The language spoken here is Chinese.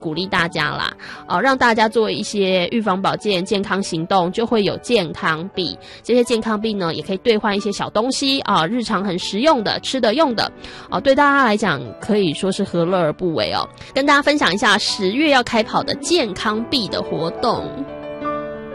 鼓励大家啦，让大家做一些预防保健健康行动，就会有健康币。这些健康币呢，也可以兑换一些小东西啊，日常很实用的、吃的用的，对大家来讲可以说是何乐而不为哦。跟大家分享一下10月要开跑的健康币的活动。